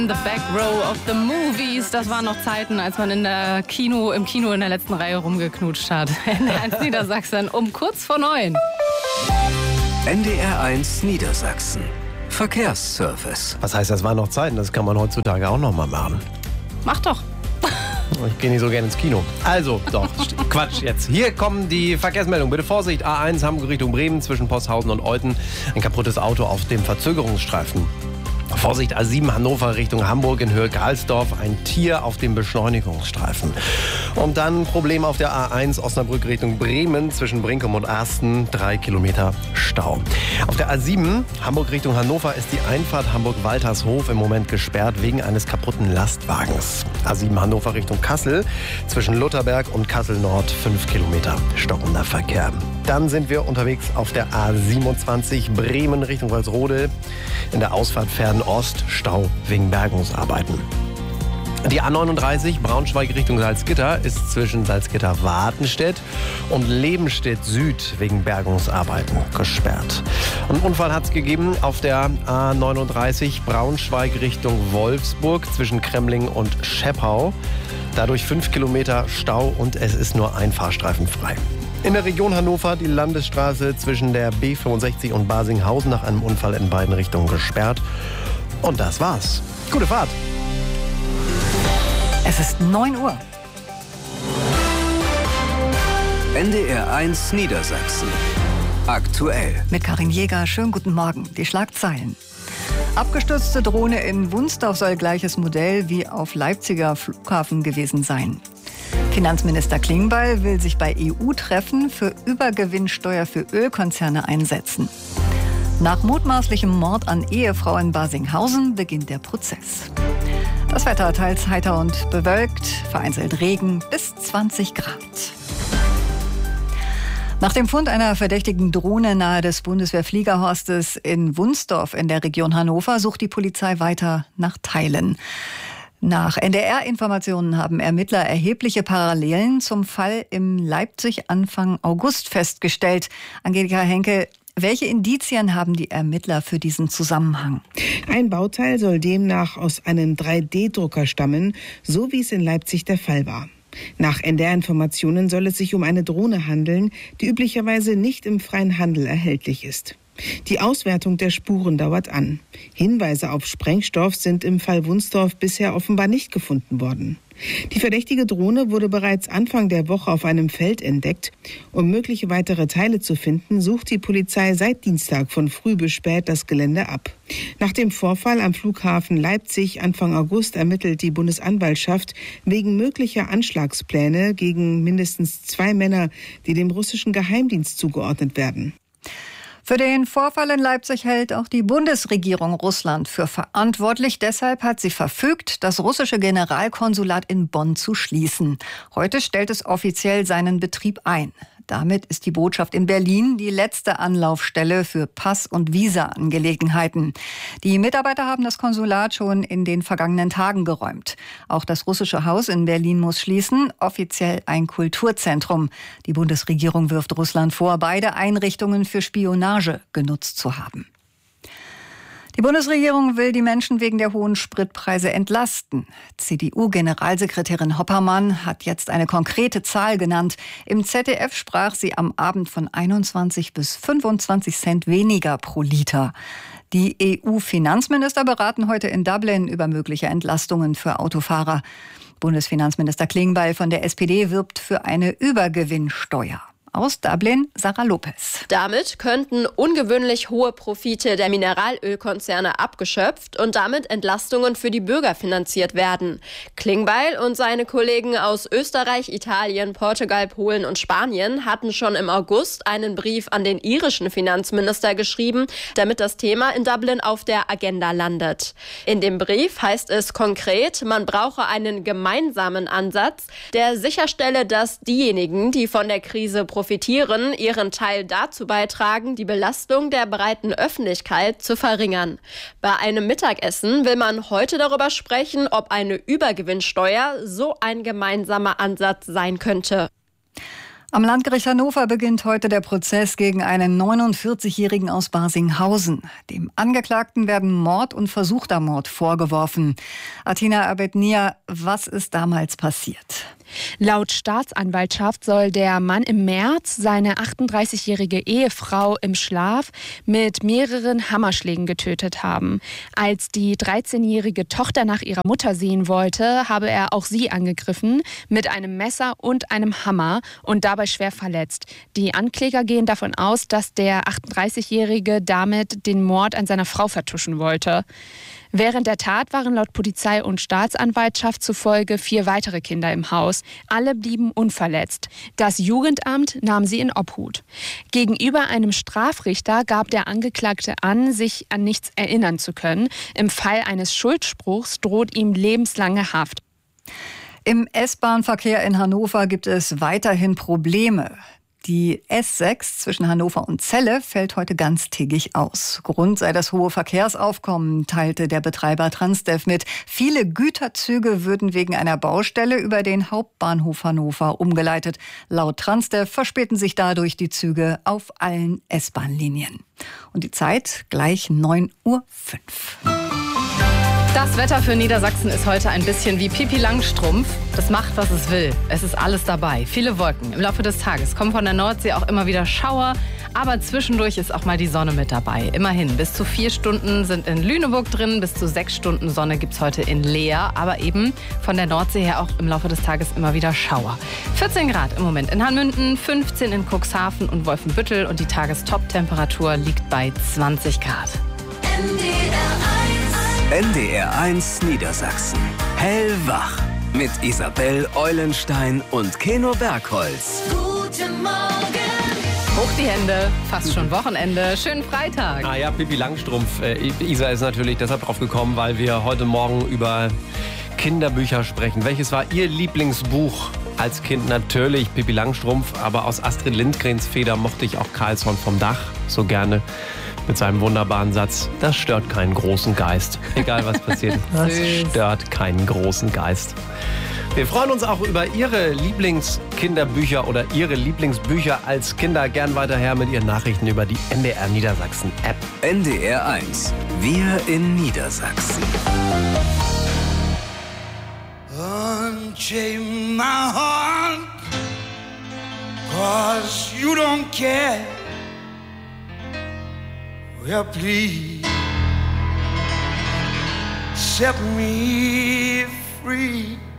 The Back Row of the Movies. Das waren noch Zeiten, als man im Kino in der letzten Reihe rumgeknutscht hat. NDR1 Niedersachsen um kurz vor 9. NDR1 Niedersachsen. Verkehrsservice. Was heißt, das waren noch Zeiten? Das kann man heutzutage auch noch mal machen. Mach doch. Ich gehe nicht so gerne ins Kino. Also, doch, Quatsch jetzt. Hier kommen die Verkehrsmeldungen. Bitte Vorsicht, A1 Hamburg Richtung Bremen zwischen Posthausen und Olten. Ein kaputtes Auto auf dem Verzögerungsstreifen. Vorsicht, A7 Hannover Richtung Hamburg in Höhe Karlsdorf, ein Tier auf dem Beschleunigungsstreifen. Und dann Problem auf der A1 Osnabrück Richtung Bremen zwischen Brinkum und Arsten, 3 Kilometer Stau. Auf der A7 Hamburg Richtung Hannover ist die Einfahrt Hamburg-Waltershof im Moment gesperrt wegen eines kaputten Lastwagens. A7 Hannover Richtung Kassel zwischen Lutherberg und Kassel Nord, 5 Kilometer stockender Verkehr. Dann sind wir unterwegs auf der A27 Bremen Richtung Walsrode. In der Ausfahrt Fernost, Stau wegen Bergungsarbeiten. Die A39 Braunschweig Richtung Salzgitter ist zwischen Salzgitter-Wartenstedt und Lebenstedt Süd wegen Bergungsarbeiten gesperrt. Einen Unfall hat es gegeben auf der A39 Braunschweig Richtung Wolfsburg zwischen Kremling und Scheppau. Dadurch 5 Kilometer Stau und es ist nur ein Fahrstreifen frei. In der Region Hannover die Landesstraße zwischen der B65 und Basinghausen nach einem Unfall in beiden Richtungen gesperrt. Und das war's. Gute Fahrt. Es ist 9 Uhr. NDR1 Niedersachsen. Aktuell. Mit Karin Jäger, schönen guten Morgen. Die Schlagzeilen. Abgestürzte Drohne in Wunsdorf soll gleiches Modell wie auf Leipziger Flughafen gewesen sein. Finanzminister Klingbeil will sich bei EU-Treffen für Übergewinnsteuer für Ölkonzerne einsetzen. Nach mutmaßlichem Mord an Ehefrau in Basinghausen beginnt der Prozess. Das Wetter teils heiter und bewölkt, vereinzelt Regen bis 20 Grad. Nach dem Fund einer verdächtigen Drohne nahe des Bundeswehrfliegerhorstes in Wunsdorf in der Region Hannover sucht die Polizei weiter nach Teilen. Nach NDR-Informationen haben Ermittler erhebliche Parallelen zum Fall in Leipzig Anfang August festgestellt. Angelika Henkel, welche Indizien haben die Ermittler für diesen Zusammenhang? Ein Bauteil soll demnach aus einem 3D-Drucker stammen, so wie es in Leipzig der Fall war. Nach NDR-Informationen soll es sich um eine Drohne handeln, die üblicherweise nicht im freien Handel erhältlich ist. Die Auswertung der Spuren dauert an. Hinweise auf Sprengstoff sind im Fall Wunsdorf bisher offenbar nicht gefunden worden. Die verdächtige Drohne wurde bereits Anfang der Woche auf einem Feld entdeckt. Um mögliche weitere Teile zu finden, sucht die Polizei seit Dienstag von früh bis spät das Gelände ab. Nach dem Vorfall am Flughafen Leipzig Anfang August ermittelt die Bundesanwaltschaft wegen möglicher Anschlagspläne gegen mindestens 2 Männer, die dem russischen Geheimdienst zugeordnet werden. Für den Vorfall in Leipzig hält auch die Bundesregierung Russland für verantwortlich. Deshalb hat sie verfügt, das russische Generalkonsulat in Bonn zu schließen. Heute stellt es offiziell seinen Betrieb ein. Damit ist die Botschaft in Berlin die letzte Anlaufstelle für Pass- und Visa-Angelegenheiten. Die Mitarbeiter haben das Konsulat schon in den vergangenen Tagen geräumt. Auch das russische Haus in Berlin muss schließen, offiziell ein Kulturzentrum. Die Bundesregierung wirft Russland vor, beide Einrichtungen für Spionage genutzt zu haben. Die Bundesregierung will die Menschen wegen der hohen Spritpreise entlasten. CDU-Generalsekretärin Hoppermann hat jetzt eine konkrete Zahl genannt. Im ZDF sprach sie am Abend von 21 bis 25 Cent weniger pro Liter. Die EU-Finanzminister beraten heute in Dublin über mögliche Entlastungen für Autofahrer. Bundesfinanzminister Klingbeil von der SPD wirbt für eine Übergewinnsteuer. Aus Dublin, Sarah Lopez. Damit könnten ungewöhnlich hohe Profite der Mineralölkonzerne abgeschöpft und damit Entlastungen für die Bürger finanziert werden. Klingbeil und seine Kollegen aus Österreich, Italien, Portugal, Polen und Spanien hatten schon im August einen Brief an den irischen Finanzminister geschrieben, damit das Thema in Dublin auf der Agenda landet. In dem Brief heißt es konkret, man brauche einen gemeinsamen Ansatz, der sicherstelle, dass diejenigen, die von der Krise profitieren, ihren Teil dazu beitragen, die Belastung der breiten Öffentlichkeit zu verringern. Bei einem Mittagessen will man heute darüber sprechen, ob eine Übergewinnsteuer so ein gemeinsamer Ansatz sein könnte. Am Landgericht Hannover beginnt heute der Prozess gegen einen 49-Jährigen aus Barsinghausen. Dem Angeklagten werden Mord und versuchter Mord vorgeworfen. Athina Abednia, was ist damals passiert? Laut Staatsanwaltschaft soll der Mann im März seine 38-jährige Ehefrau im Schlaf mit mehreren Hammerschlägen getötet haben. Als die 13-jährige Tochter nach ihrer Mutter sehen wollte, habe er auch sie angegriffen mit einem Messer und einem Hammer und dabei schwer verletzt. Die Ankläger gehen davon aus, dass der 38-jährige damit den Mord an seiner Frau vertuschen wollte. Während der Tat waren laut Polizei und Staatsanwaltschaft zufolge 4 weitere Kinder im Haus. Alle blieben unverletzt. Das Jugendamt nahm sie in Obhut. Gegenüber einem Strafrichter gab der Angeklagte an, sich an nichts erinnern zu können. Im Fall eines Schuldspruchs droht ihm lebenslange Haft. Im S-Bahn-Verkehr in Hannover gibt es weiterhin Probleme. Die S6 zwischen Hannover und Celle fällt heute ganztägig aus. Grund sei das hohe Verkehrsaufkommen, teilte der Betreiber Transdev mit. Viele Güterzüge würden wegen einer Baustelle über den Hauptbahnhof Hannover umgeleitet. Laut Transdev verspäten sich dadurch die Züge auf allen S-Bahn-Linien. Und die Zeit gleich 9:05 Uhr. Das Wetter für Niedersachsen ist heute ein bisschen wie Pipi Langstrumpf. Das macht, was es will. Es ist alles dabei. Viele Wolken. Im Laufe des Tages kommen von der Nordsee auch immer wieder Schauer. Aber zwischendurch ist auch mal die Sonne mit dabei. Immerhin, bis zu 4 Stunden sind in Lüneburg drin. Bis zu 6 Stunden Sonne gibt es heute in Leer. Aber eben von der Nordsee her auch im Laufe des Tages immer wieder Schauer. 14 Grad im Moment in Hanmünden, 15 in Cuxhaven und Wolfenbüttel. Und die Tagestop-Temperatur liegt bei 20 Grad. NDR 1 Niedersachsen. Hellwach. Mit Isabel Eulenstein und Keno Bergholz. Guten Morgen. Hoch die Hände. Fast schon Wochenende. Schönen Freitag. Ah ja, Pipi Langstrumpf. Isa ist natürlich deshalb drauf gekommen, weil wir heute Morgen über Kinderbücher sprechen. Welches war Ihr Lieblingsbuch als Kind? Natürlich Pipi Langstrumpf, aber aus Astrid Lindgrens Feder mochte ich auch Karlsson vom Dach so gerne. Mit seinem wunderbaren Satz, das stört keinen großen Geist. Egal was passiert, das stört keinen großen Geist. Wir freuen uns auch über Ihre Lieblingskinderbücher oder Ihre Lieblingsbücher als Kinder. Gern weiterher mit Ihren Nachrichten über die NDR Niedersachsen App. NDR 1, wir in Niedersachsen. Unchain my heart, 'cause you don't care. Well, please set me free.